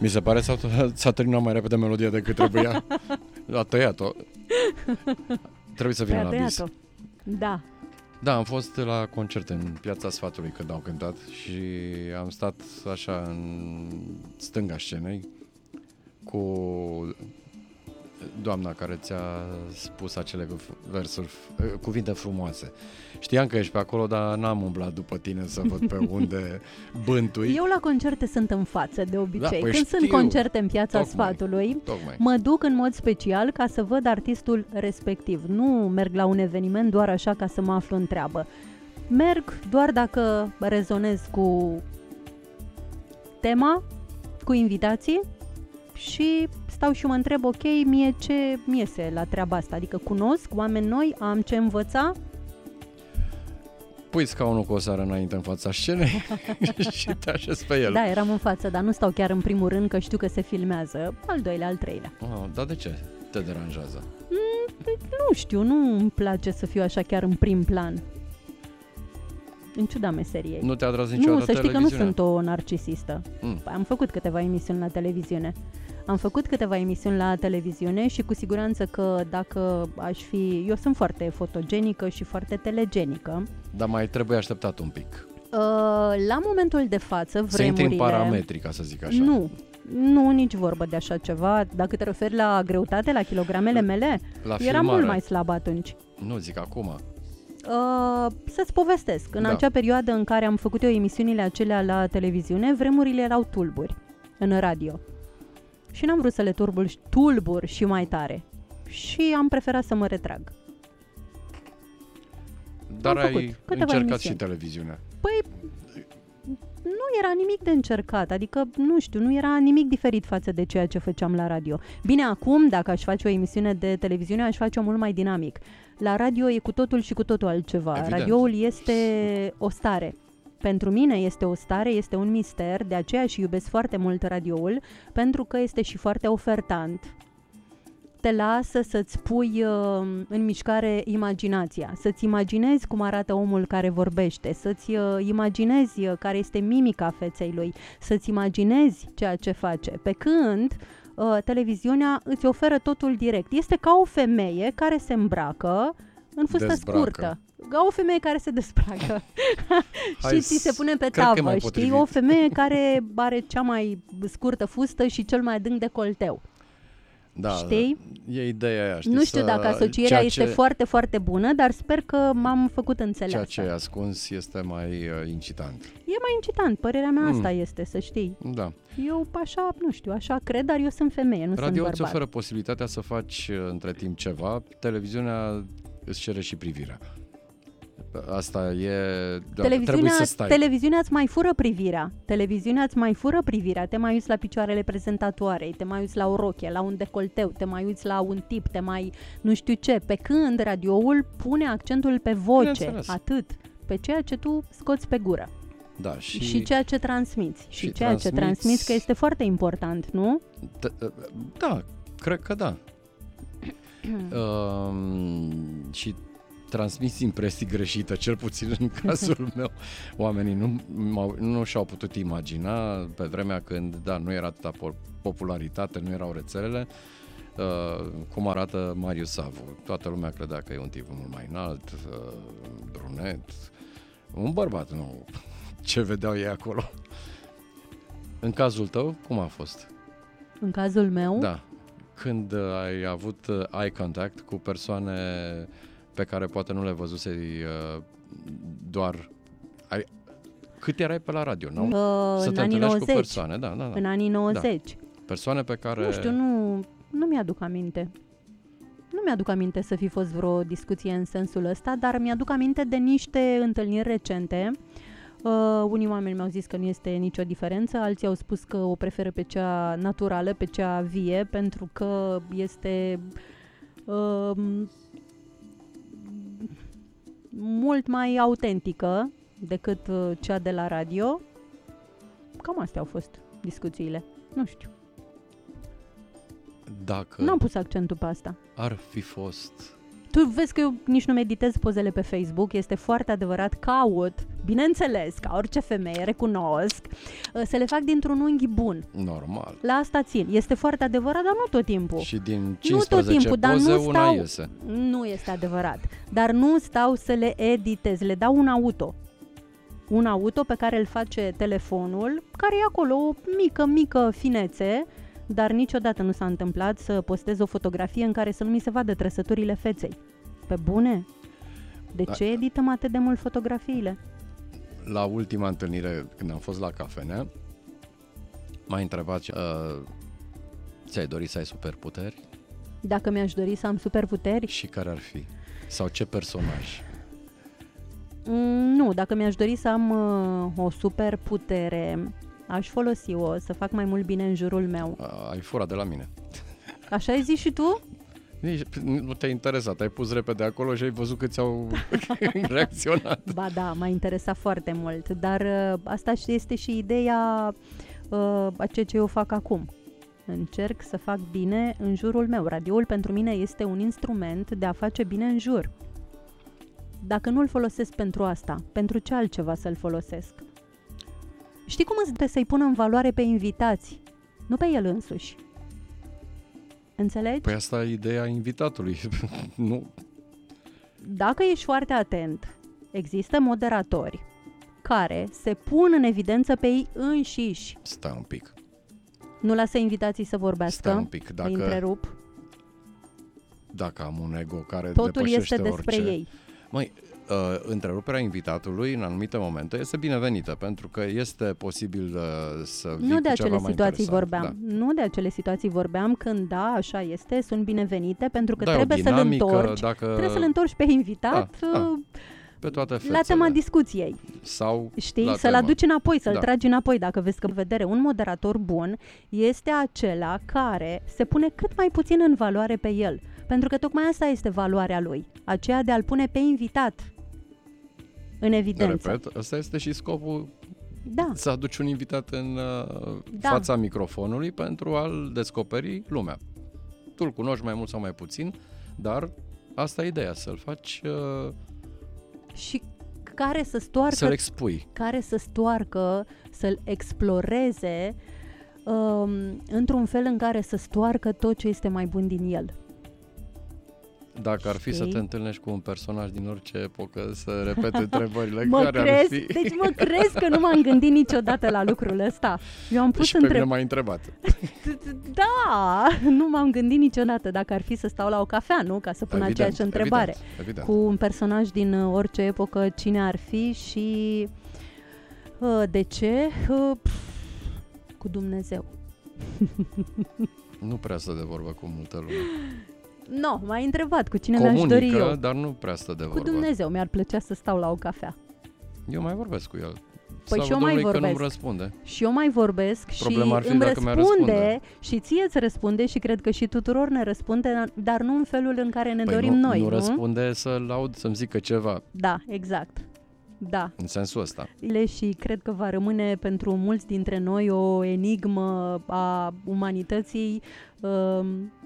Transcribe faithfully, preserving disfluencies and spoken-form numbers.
Mi se pare s-a, s-a terminat mai repede melodia decât trebuia. A tăiat-o. Trebuie să vină la bis. Da. Da, am fost la concert în Piața Sfatului când au cântat și am stat așa în stânga scenei cu doamna care ți-a spus acele versuri, cuvinte frumoase. Știam că ești pe acolo, dar n-am umblat după tine să văd pe unde bântui. Eu la concerte sunt în față, de obicei. Da, păi Când știu. sunt concerte în Piața Tocmai. Sfatului, Tocmai. mă duc în mod special ca să văd artistul respectiv. Nu merg la un eveniment doar așa ca să mă aflu în treabă. Merg doar dacă rezonez cu tema, cu invitații și stau și mă întreb, ok, mie ce mi iese la treaba asta? Adică cunosc oameni noi, am ce învăța? Pui scaunul cu o seară înainte în fața scenei și te așezi pe el. Da, eram în față, dar nu stau chiar în primul rând, că știu că se filmează. Al doilea, al treilea. Oh, dar de ce te deranjează? Mm, nu știu, nu îmi place să fiu așa chiar în prim plan. În ciuda meseriei. Nu te-a atras niciodată Nu, să știi că nu televiziunea? sunt o narcisistă. Mm. Am făcut câteva emisiuni la televiziune. Am făcut câteva emisiuni la televiziune și cu siguranță că dacă aș fi... Eu sunt foarte fotogenică și foarte telegenică. Dar mai trebuie așteptat un pic. Uh, la momentul de față, vremurile... Să intri în parametri, ca să zic așa. Nu, nu, nici vorbă de așa ceva. Dacă te referi la greutate, la kilogramele mele, La era filmare. mult mai slab atunci. Nu zic acum. Uh, să-ți povestesc. În Da. acea perioadă în care am făcut eu emisiunile acelea la televiziune, vremurile erau tulburi în radio. Și n-am vrut să le tulbur, tulbur și mai tare. Și am preferat să mă retrag. Dar Am ai făcut câteva încercat emisiuni. și televiziunea. Păi, nu era nimic de încercat, adică, nu știu, nu era nimic diferit față de ceea ce făceam la radio. Bine, acum, dacă aș face o emisiune de televiziune, aș face-o mult mai dinamic. La radio e cu totul și cu totul altceva. Evident. Radioul este o stare. Pentru mine este o stare, este un mister, de aceea și iubesc foarte mult radioul, pentru că este și foarte ofertant. Te lasă să-ți pui uh, în mișcare imaginația, să-ți imaginezi cum arată omul care vorbește, să-ți uh, imaginezi uh, care este mimica feței lui, să-ți imaginezi ceea ce face. Pe când uh, televiziunea îți oferă totul direct. Este ca o femeie care se îmbracă în fustă Dezbracă. scurtă. Ca o femeie care se desbracă Hai, și ți se pune pe cred că e tavă, mai știi? potrivit. O femeie care are cea mai scurtă fustă și cel mai adânc decolteu. Da, Știi? e ideea aia, știi, Nu știu să- dacă asocierea ceea este ce, foarte, foarte bună, dar sper că m-am făcut înțeleasă. Ceea ce e ascuns este mai uh, incitant. E mai incitant, părerea mea Mm. asta este, să știi. Da. Eu așa, nu știu, așa cred, dar eu sunt femeie, nu sunt Radio îți bărbat. oferă posibilitatea să faci uh, între timp ceva, televiziunea îți cere și privirea. Asta e... Da, trebuie Televiziunea, să stai. televiziunea îți mai fură privirea. Televiziunea îți mai fură privirea. Te mai uiți la picioarele prezentatoarei, te mai uiți la o rochie, la un decolteu, te mai uiți la un tip, te mai nu știu ce. Pe când radioul pune accentul pe voce, Bineînțeles. atât, pe ceea ce tu scoți pe gură. Da, și, Și, și ceea ce transmiți. Și, și ceea ce transmiți- transmiți, că este foarte important, nu? D- da, cred că da. um, și transmis impresii greșite, cel puțin în cazul meu. Oamenii nu, m-au- nu și-au putut imagina pe vremea când, da, nu era atâta po- popularitate, nu erau rețelele, uh, cum arată Marius Savu. Toată lumea credea că e un tip mult mai înalt, uh, brunet, un bărbat, nu, ce vedeau ei acolo. În cazul tău, cum a fost? În cazul meu, Da. Când uh, ai avut uh, eye contact cu persoane pe care poate nu le văzusei uh, doar... Ai... Cât erai pe la radio, nu? uh, Să în te anii întâlnești cu nouăzeci. persoane, da, da, da. În anii nouăzeci. Persoane pe care... Nu știu, nu, nu mi-aduc aminte. Nu mi-aduc aminte să fi fost vreo discuție în sensul ăsta, dar mi-aduc aminte de niște întâlniri recente. Uh, unii oameni mi-au zis că nu este nicio diferență, alții au spus că o preferă pe cea naturală, pe cea vie, pentru că este uh, mult mai autentică decât uh, cea de la radio. Cam astea au fost discuțiile. Nu știu. Dacă N-am pus accentul pe asta. ar fi fost Tu vezi că eu nici nu meditez pozele pe Facebook, este foarte adevărat, caut, bineînțeles, ca orice femeie, recunosc, să le fac dintr-un unghi bun. Normal. La asta țin. Este foarte adevărat, dar nu tot timpul. Și din nu cincisprezece tot timpul, dar poze, nu una stau, iese. Nu este adevărat. Dar nu stau să le editez, le dau un auto. Un auto pe care îl face telefonul, care e acolo o mică, mică finețe, dar niciodată nu s-a întâmplat să postez o fotografie în care să nu mi se vadă trăsăturile feței. Pe bune? De Da. ce edităm atât de mult fotografiile? La ultima întâlnire, când am fost la cafenea, m-a întrebat, uh, ți-ai dorit să ai superputeri? Dacă mi-aș dori să am superputeri? Și care ar fi? Sau ce personaj? Mm, nu, dacă mi-aș dori să am uh, o superputere, aș folosi-o să fac mai mult bine în jurul meu. Uh, ai furat de la mine. Așa ai zis și tu? Nici, nu te-ai interesat, ai pus repede acolo și ai văzut câți au reacționat. Ba da, m-a interesat foarte mult, dar uh, asta și este și ideea uh, a ceea ce eu fac acum. Încerc să fac bine în jurul meu. Radioul pentru mine este un instrument de a face bine în jur. Dacă nu-l folosesc pentru asta, pentru ce altceva să-l folosesc? Știi cum îți să-i pun în valoare pe invitați, nu pe el însuși. Înțelegi? Păi asta e ideea invitatului. Nu. Dacă ești foarte atent, există moderatori care se pun în evidență pe ei înșiși. Stai un pic. Nu lasă invitații să vorbească. Stai un pic. Dacă, îi întrerup. Dacă am un ego care Totul depășește este despre orice... ei. Măi, uh, întreruperea invitatului în anumite momente este binevenită, pentru că este posibil uh, să vii Nu cu de acele ceva mai situații interesant. vorbeam. Da. Nu de acele situații vorbeam când, da, așa este, sunt binevenite, pentru că Da, trebuie o să-l dinamică, întorci. dacă... Trebuie să-l întorci pe invitat Da, da. uh, Pe toate fețele. la tema discuției. Sau Știi? la Să-l temă. aduci înapoi, să-l Da. tragi înapoi. Dacă vezi că în vedere un moderator bun este acela care se pune cât mai puțin în valoare pe el. Pentru că tocmai asta este valoarea lui. Aceea de a-l pune pe invitat în evidență. Repet, ăsta este și scopul, Da. să aduci un invitat în uh, Da. fața microfonului pentru a-l descoperi lumea. Tu-l cunoști mai mult sau mai puțin, dar asta e ideea, să-l faci, uh, Și care să stoarcă, să-l expui. care să stoarcă, să-l exploreze um, într-un fel în care să stoarcă tot ce este mai bun din el. Dacă ar fi să Știi? te întâlnești cu un personaj din orice epocă, să repete întrebările Mă care ar crezi? fi... Deci mă crezi că nu m-am gândit niciodată la lucrul ăsta. Eu am pus Și pe mine întreb... m-ai întrebat. Da, nu m-am gândit niciodată dacă ar fi să stau la o cafea, nu? Ca să pun Evident, aceeași întrebare. Evident, evident. Cu un personaj din uh, orice epocă, cine ar fi și uh, de ce? Uh, pf, cu Dumnezeu. Nu prea stă de vorbă cu multă lume. Nu, m-ai întrebat cu cine mi-aș dori eu. Comunică, dar nu prea stă de Cu vorbă. Dumnezeu, mi-ar plăcea să stau la o cafea. Eu mai vorbesc cu el. Păi Slavă și eu mai Domnului că vorbesc. nu-mi răspunde. Și eu mai vorbesc Problema ar și fi îmi dacă mi-ar răspunde, răspunde. și ție îți răspunde și cred că și tuturor ne răspunde, dar nu în felul în care ne Păi dorim nu, noi, nu nu? răspunde să-l aud, să-mi zică ceva, Da, exact. Da. în sensul ăsta. Și cred că va rămâne pentru mulți dintre noi o enigmă a umanității um,